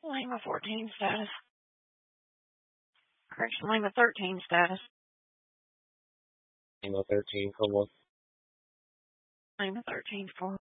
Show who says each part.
Speaker 1: Lima 14 status. Correction, Lima 13 status.
Speaker 2: Lima 13, come on.
Speaker 1: Lima 13 for